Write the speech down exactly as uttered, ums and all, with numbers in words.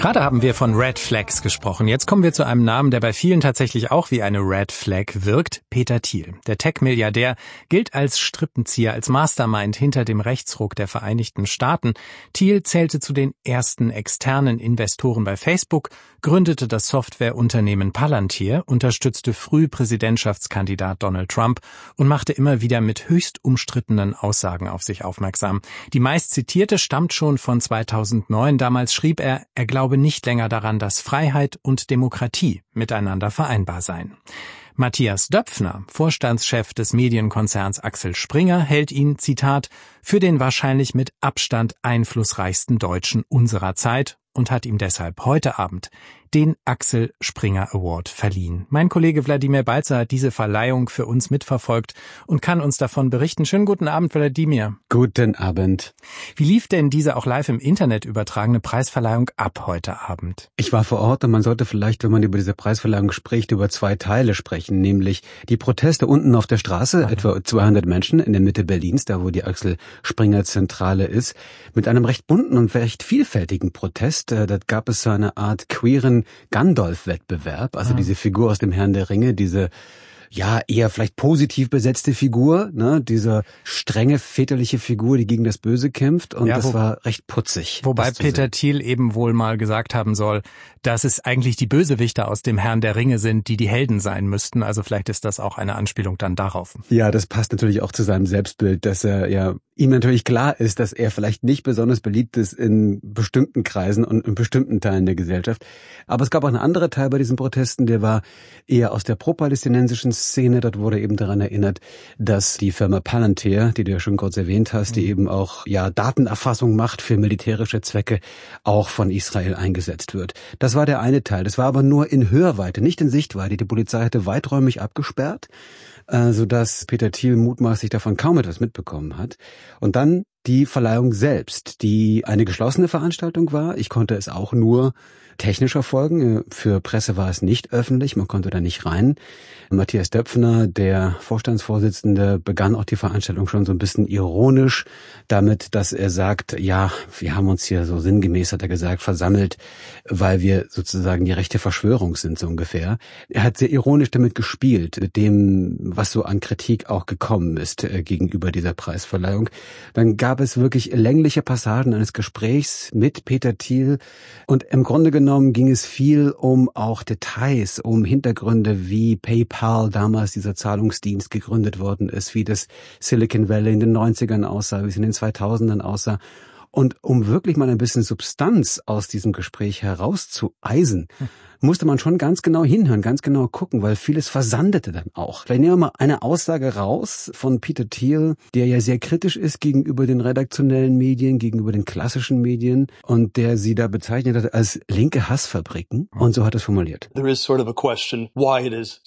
Gerade haben wir von Red Flags gesprochen. Jetzt kommen wir zu einem Namen, der bei vielen tatsächlich auch wie eine Red Flag wirkt. Peter Thiel. Der Tech-Milliardär gilt als Strippenzieher, als Mastermind hinter dem Rechtsruck der Vereinigten Staaten. Thiel zählte zu den ersten externen Investoren bei Facebook, gründete das Softwareunternehmen Palantir, unterstützte früh Präsidentschaftskandidat Donald Trump und machte immer wieder mit höchst umstrittenen Aussagen auf sich aufmerksam. Die meistzitierte stammt schon von zweitausendneun. Damals schrieb er, er glaube nicht länger daran, dass Freiheit und Demokratie miteinander vereinbar seien. Matthias Döpfner, Vorstandschef des Medienkonzerns Axel Springer, hält ihn, Zitat, für den wahrscheinlich mit Abstand einflussreichsten Deutschen unserer Zeit und hat ihm deshalb heute Abend den Axel Springer Award verliehen. Mein Kollege Wladimir Balzer hat diese Verleihung für uns mitverfolgt und kann uns davon berichten. Schönen guten Abend, Wladimir. Guten Abend. Wie lief denn diese auch live im Internet übertragene Preisverleihung ab heute Abend? Ich war vor Ort und man sollte vielleicht, wenn man über diese Preisverleihung spricht, über zwei Teile sprechen, nämlich die Proteste unten auf der Straße, mhm. etwa zweihundert Menschen in der Mitte Berlins, da wo die Axel Springer Zentrale ist, mit einem recht bunten und recht vielfältigen Protest. Da gab es so eine Art queeren Gandalf-Wettbewerb, also ah. diese Figur aus dem Herrn der Ringe, diese ja eher vielleicht positiv besetzte Figur, ne, diese strenge väterliche Figur, die gegen das Böse kämpft, und ja, das wo, war recht putzig. Wobei Peter Thiel eben wohl mal gesagt haben soll, dass es eigentlich die Bösewichter aus dem Herrn der Ringe sind, die die Helden sein müssten. Also vielleicht ist das auch eine Anspielung dann darauf. Ja, das passt natürlich auch zu seinem Selbstbild, dass er ja ihm natürlich klar ist, dass er vielleicht nicht besonders beliebt ist in bestimmten Kreisen und in bestimmten Teilen der Gesellschaft. Aber es gab auch einen anderen Teil bei diesen Protesten, der war eher aus der pro-palästinensischen Szene. Dort wurde eben daran erinnert, dass die Firma Palantir, die du ja schon kurz erwähnt hast, die eben auch ja Datenerfassung macht für militärische Zwecke, auch von Israel eingesetzt wird. Das war der eine Teil. Das war aber nur in Hörweite, nicht in Sichtweite. Die Polizei hatte weiträumig abgesperrt, sodass Peter Thiel mutmaßlich davon kaum etwas mitbekommen hat. Und dann die Verleihung selbst, die eine geschlossene Veranstaltung war. Ich konnte es auch nur technisch verfolgen. Für Presse war es nicht öffentlich, man konnte da nicht rein. Matthias Döpfner, der Vorstandsvorsitzende, begann auch die Veranstaltung schon so ein bisschen ironisch damit, dass er sagt, ja, wir haben uns hier so sinngemäß, hat er gesagt, versammelt, weil wir sozusagen die rechte Verschwörung sind, so ungefähr. Er hat sehr ironisch damit gespielt, mit dem, was so an Kritik auch gekommen ist äh, gegenüber dieser Preisverleihung. Dann gab es wirklich längliche Passagen eines Gesprächs mit Peter Thiel, und im Grunde genommen ging es viel um auch Details, um Hintergründe, wie PayPal, damals dieser Zahlungsdienst, gegründet worden ist, wie das Silicon Valley in den neunzigern aussah, wie es in den zweitausendern aussah. Und um wirklich mal ein bisschen Substanz aus diesem Gespräch herauszueisen, musste man schon ganz genau hinhören, ganz genau gucken, weil vieles versandete dann auch. Vielleicht nehmen wir mal eine Aussage raus von Peter Thiel, der ja sehr kritisch ist gegenüber den redaktionellen Medien, gegenüber den klassischen Medien, und der sie da bezeichnet hat als linke Hassfabriken. Und so hat er es formuliert. There is sort of a question why it is